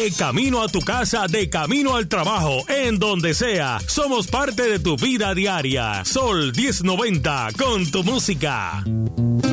De camino a tu casa, de camino al trabajo, en donde sea. Somos parte de tu vida diaria. Sol 1090 con tu música.